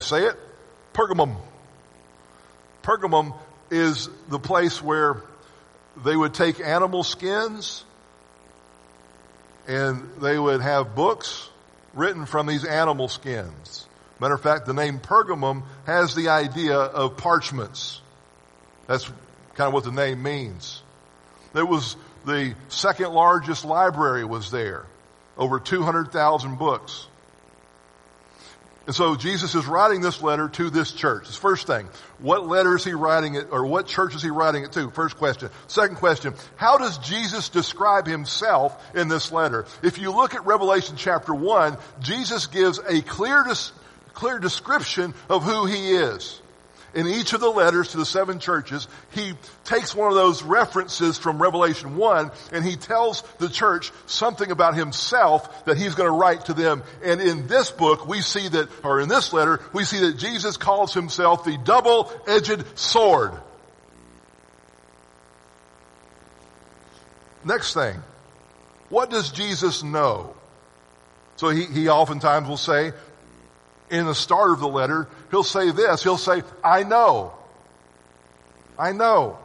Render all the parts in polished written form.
say it? Pergamum. Pergamum is the place where they would take animal skins and they would have books written from these animal skins. Matter of fact, the name Pergamum has the idea of parchments. That's kind of what the name means. There was the second largest library was there. Over 200,000 books. And so Jesus is writing this letter to this church. This first thing, what letter is he writing it, or what church is he writing it to? First question. Second question, how does Jesus describe himself in this letter? If you look at Revelation chapter 1, Jesus gives a clear description of who he is. In each of the letters to the 7 churches, he takes one of those references from Revelation 1 and he tells the church something about himself that he's going to write to them. And in this book, we see that, or in this letter, we see that Jesus calls himself the double-edged sword. Next thing, what does Jesus know? So he oftentimes will say, in the start of the letter, he'll say this. He'll say, I know. I know.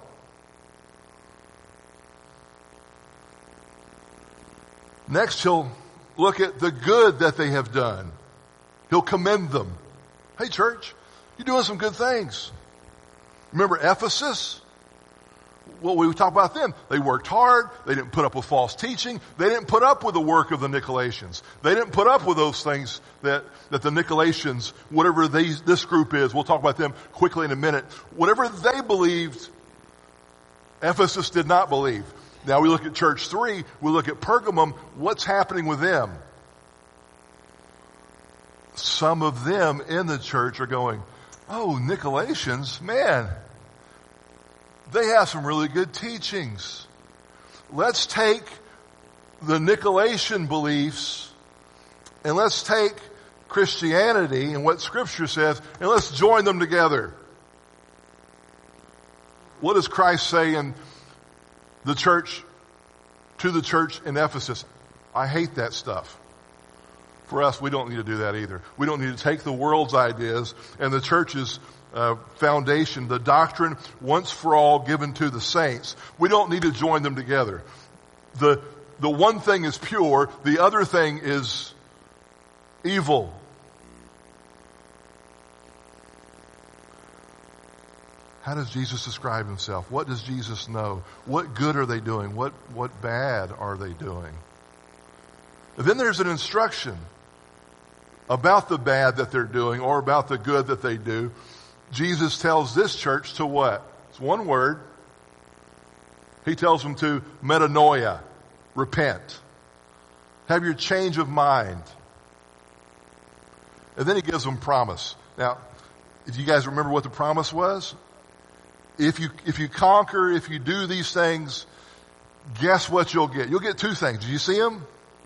Next, he'll look at the good that they have done. He'll commend them. Hey, church, you're doing some good things. Remember Ephesus? Well, we talk about them. They worked hard. They didn't put up with false teaching. They didn't put up with the work of the Nicolaitans. They didn't put up with those things that the Nicolaitans, whatever this group is, we'll talk about them quickly in a minute. Whatever they believed, Ephesus did not believe. Now we look at church 3. We look at Pergamum. What's happening with them? Some of them in the church are going, oh, Nicolaitans, man, they have some really good teachings. Let's take the Nicolaitan beliefs and let's take Christianity and what Scripture says and let's join them together. What does Christ say in the church, to the church in Ephesus? I hate that stuff. For us, we don't need to do that either. We don't need to take the world's ideas and the church's foundation, the doctrine once for all given to the saints. We don't need to join them together. The one thing is pure, the other thing is evil. How does Jesus describe himself? What does Jesus know? What good are they doing? What bad are they doing? And then there's an instruction about the bad that they're doing or about the good that they do. Jesus tells this church to what? It's one word. He tells them to metanoia, repent. Have your change of mind. And then he gives them promise. Now, if you guys remember what the promise was? If you conquer, if you do these things, guess what you'll get? You'll get 2 things. Do you see them?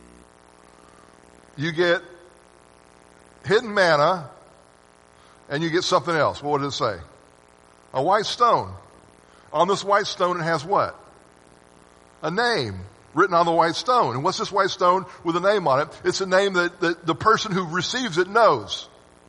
You get hidden manna, and you get something else. What did it say? A white stone. On this white stone it has what? A name written on the white stone. And what's this white stone with a name on it? It's a name that the person who receives it knows.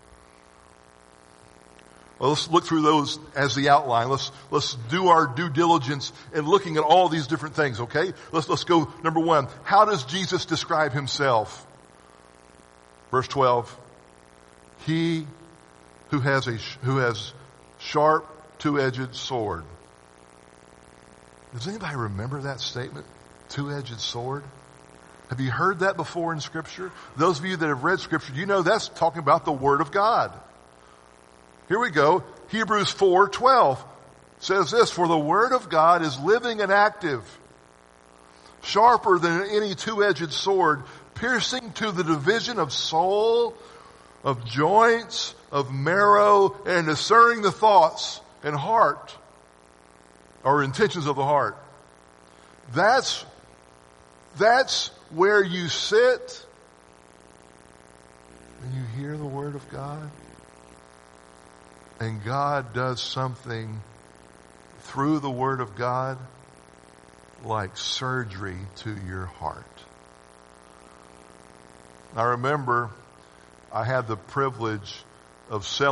Well, let's look through those as the outline. Let's do our due diligence in looking at all these different things, okay? Let's go, number 1. How does Jesus describe himself? Verse 12. He who has sharp, 2-edged sword. Does anybody remember that statement? 2-edged sword? Have you heard that before in Scripture? Those of you that have read Scripture, you know that's talking about the Word of God. Here we go. Hebrews 4:12 says this, for the Word of God is living and active, sharper than any 2-edged sword, piercing to the division of soul, of joints, of marrow, and discerning the thoughts and heart, or intentions of the heart. That's where you sit and you hear the Word of God. And God does something through the Word of God like surgery to your heart. I remember I had the privilege of selling